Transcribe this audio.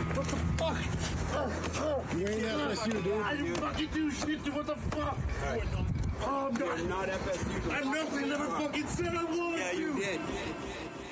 What the fuck? You ain't FSU, dude. I didn't fucking do shit, dude. What the fuck? Right. Oh, I'm You're not FSU. I'm nothing. Never fucking said I was. Yeah, you did.